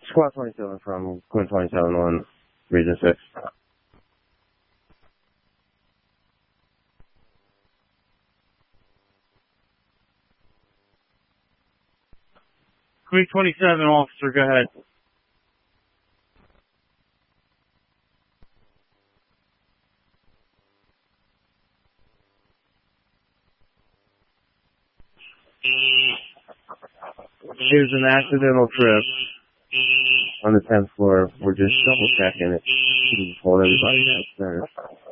Squad 27 from Quinn 27-1, Region 6. Queen 27, officer, go ahead. Here's an accidental trip on the 10th floor. We're just double checking it. Hold everybody downstairs.